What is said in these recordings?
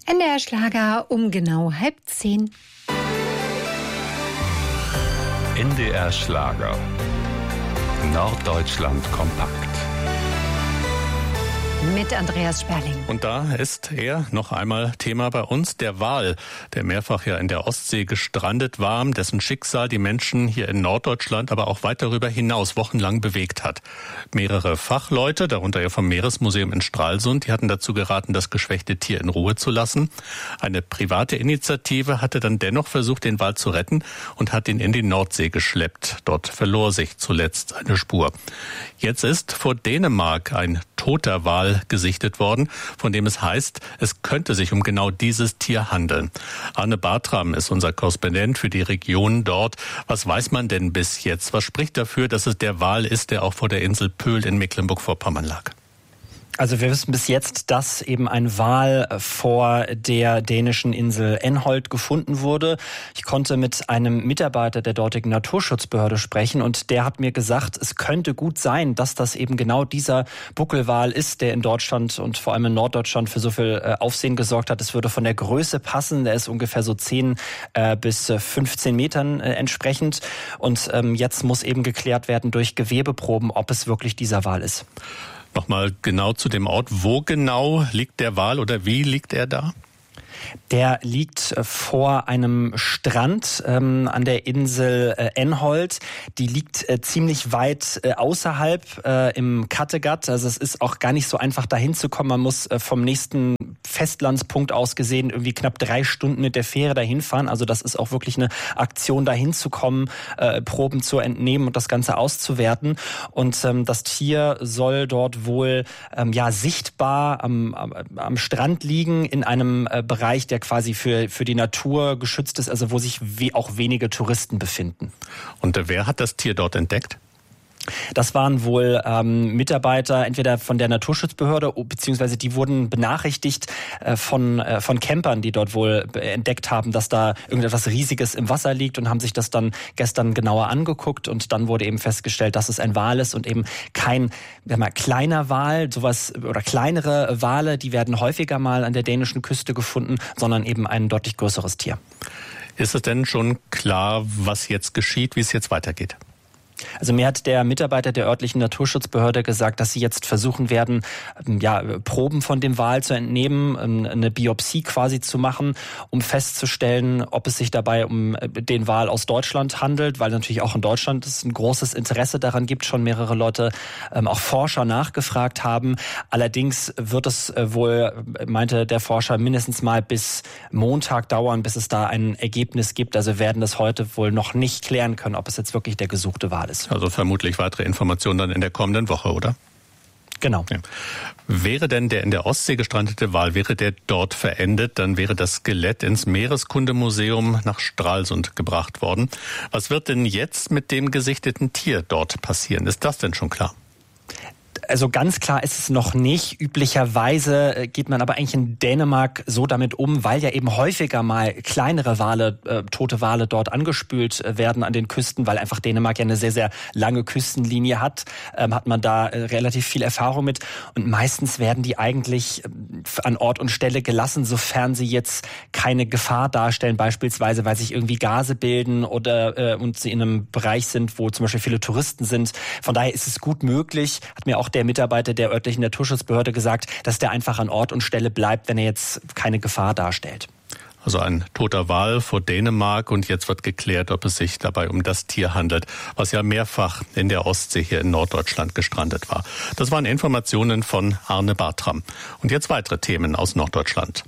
NDR Schlager um genau 9:30. NDR Schlager. Norddeutschland kompakt. Mit Andreas Sperling. Und da ist er noch einmal Thema bei uns, der Wal, der mehrfach ja in der Ostsee gestrandet war, dessen Schicksal die Menschen hier in Norddeutschland, aber auch weit darüber hinaus wochenlang bewegt hat. Mehrere Fachleute, darunter ja vom Meeresmuseum in Stralsund, die hatten dazu geraten, das geschwächte Tier in Ruhe zu lassen. Eine private Initiative hatte dann dennoch versucht, den Wal zu retten und hat ihn in die Nordsee geschleppt. Dort verlor sich zuletzt eine Spur. Jetzt ist vor Dänemark ein toter Wal gesichtet worden, von dem es heißt, es könnte sich um genau dieses Tier handeln. Arne Bartram ist unser Korrespondent für die Region dort. Was weiß man denn bis jetzt? Was spricht dafür, dass es der Wal ist, der auch vor der Insel Pöhl in Mecklenburg-Vorpommern lag? Also wir wissen bis jetzt, dass eben ein Wal vor der dänischen Insel Enholt gefunden wurde. Ich konnte mit einem Mitarbeiter der dortigen Naturschutzbehörde sprechen und der hat mir gesagt, es könnte gut sein, dass das eben genau dieser Buckelwal ist, der in Deutschland und vor allem in Norddeutschland für so viel Aufsehen gesorgt hat. Es würde von der Größe passen, der ist ungefähr so 10 bis 15 Metern entsprechend. Und jetzt muss eben geklärt werden durch Gewebeproben, ob es wirklich dieser Wal ist. Nochmal genau zu dem Ort. Wo genau liegt der Wal oder wie liegt er da? Der liegt vor einem Strand an der Insel Enholt. Die liegt ziemlich weit außerhalb im Kattegat. Also es ist auch gar nicht so einfach dahin zu kommen. Man muss vom nächsten Festlandspunkt aus gesehen irgendwie knapp 3 Stunden mit der Fähre dahin fahren. Also das ist auch wirklich eine Aktion, dahin zu kommen, Proben zu entnehmen und das Ganze auszuwerten. Und das Tier soll dort wohl sichtbar am Strand liegen in einem Bereich, der quasi für die Natur geschützt ist, also wo sich auch wenige Touristen befinden. Und wer hat das Tier dort entdeckt? Das waren wohl Mitarbeiter entweder von der Naturschutzbehörde, beziehungsweise die wurden benachrichtigt von Campern, die dort wohl entdeckt haben, dass da irgendetwas Riesiges im Wasser liegt und haben sich das dann gestern genauer angeguckt und dann wurde eben festgestellt, dass es ein Wal ist und eben kein kleiner Wal, sowas oder kleinere Wale, die werden häufiger mal an der dänischen Küste gefunden, sondern eben ein deutlich größeres Tier. Ist es denn schon klar, was jetzt geschieht, wie es jetzt weitergeht? Also mir hat der Mitarbeiter der örtlichen Naturschutzbehörde gesagt, dass sie jetzt versuchen werden, Proben von dem Wal zu entnehmen, eine Biopsie quasi zu machen, um festzustellen, ob es sich dabei um den Wal aus Deutschland handelt, weil natürlich auch in Deutschland es ein großes Interesse daran gibt, schon mehrere Leute, auch Forscher nachgefragt haben. Allerdings wird es wohl, meinte der Forscher, mindestens mal bis Montag dauern, bis es da ein Ergebnis gibt. Also werden das heute wohl noch nicht klären können, ob es jetzt wirklich der gesuchte Wal ist. Also vermutlich weitere Informationen dann in der kommenden Woche, oder? Genau. Ja. Wäre denn der in der Ostsee gestrandete Wal, wäre der dort verendet, dann wäre das Skelett ins Meereskundemuseum nach Stralsund gebracht worden. Was wird denn jetzt mit dem gesichteten Tier dort passieren? Ist das denn schon klar? Also ganz klar ist es noch nicht. Üblicherweise geht man aber eigentlich in Dänemark so damit um, weil ja eben häufiger mal kleinere Wale, tote Wale dort angespült werden an den Küsten, weil einfach Dänemark ja eine sehr, sehr lange Küstenlinie hat, hat man da relativ viel Erfahrung mit. Und meistens werden die eigentlich an Ort und Stelle gelassen, sofern sie jetzt keine Gefahr darstellen, beispielsweise weil sich irgendwie Gase bilden oder und sie in einem Bereich sind, wo zum Beispiel viele Touristen sind. Von daher ist es gut möglich, hat mir auch der Mitarbeiter der örtlichen Naturschutzbehörde gesagt, dass der einfach an Ort und Stelle bleibt, wenn er jetzt keine Gefahr darstellt. Also ein toter Wal vor Dänemark und jetzt wird geklärt, ob es sich dabei um das Tier handelt, was ja mehrfach in der Ostsee hier in Norddeutschland gestrandet war. Das waren Informationen von Arne Bartram. Und jetzt weitere Themen aus Norddeutschland.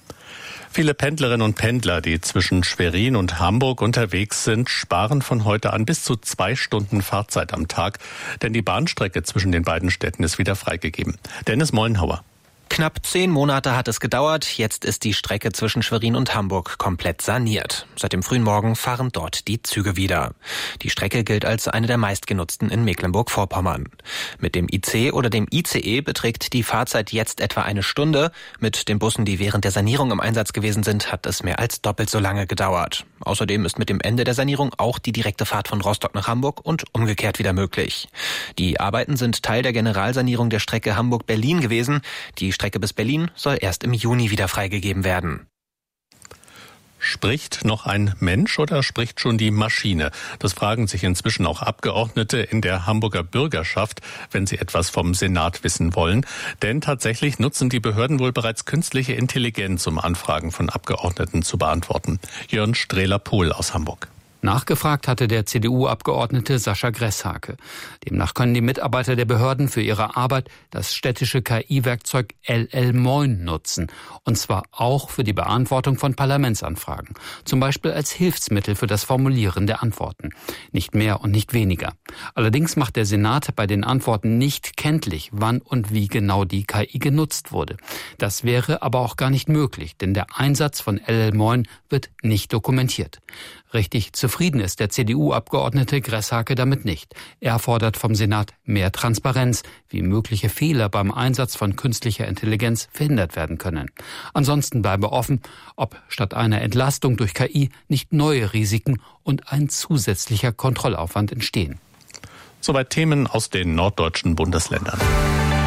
Viele Pendlerinnen und Pendler, die zwischen Schwerin und Hamburg unterwegs sind, sparen von heute an bis zu 2 Stunden Fahrzeit am Tag, denn die Bahnstrecke zwischen den beiden Städten ist wieder freigegeben. Dennis Mollenhauer. Knapp 10 Monate hat es gedauert. Jetzt ist die Strecke zwischen Schwerin und Hamburg komplett saniert. Seit dem frühen Morgen fahren dort die Züge wieder. Die Strecke gilt als eine der meistgenutzten in Mecklenburg-Vorpommern. Mit dem IC oder dem ICE beträgt die Fahrzeit jetzt etwa 1 Stunde. Mit den Bussen, die während der Sanierung im Einsatz gewesen sind, hat es mehr als doppelt so lange gedauert. Außerdem ist mit dem Ende der Sanierung auch die direkte Fahrt von Rostock nach Hamburg und umgekehrt wieder möglich. Die Arbeiten sind Teil der Generalsanierung der Strecke Hamburg-Berlin gewesen. Die Strecke bis Berlin soll erst im Juni wieder freigegeben werden. Spricht noch ein Mensch oder spricht schon die Maschine? Das fragen sich inzwischen auch Abgeordnete in der Hamburger Bürgerschaft, wenn sie etwas vom Senat wissen wollen. Denn tatsächlich nutzen die Behörden wohl bereits künstliche Intelligenz, um Anfragen von Abgeordneten zu beantworten. Jörn Strehler-Pohl aus Hamburg. Nachgefragt hatte der CDU-Abgeordnete Sascha Gresshake. Demnach können die Mitarbeiter der Behörden für ihre Arbeit das städtische KI-Werkzeug LL-Moin nutzen. Und zwar auch für die Beantwortung von Parlamentsanfragen. Zum Beispiel als Hilfsmittel für das Formulieren der Antworten. Nicht mehr und nicht weniger. Allerdings macht der Senat bei den Antworten nicht kenntlich, wann und wie genau die KI genutzt wurde. Das wäre aber auch gar nicht möglich, denn der Einsatz von LL-Moin wird nicht dokumentiert. Richtig zufrieden ist der CDU-Abgeordnete Gresshake damit nicht. Er fordert vom Senat mehr Transparenz, wie mögliche Fehler beim Einsatz von künstlicher Intelligenz verhindert werden können. Ansonsten bleibe offen, ob statt einer Entlastung durch KI nicht neue Risiken und ein zusätzlicher Kontrollaufwand entstehen. Soweit Themen aus den norddeutschen Bundesländern.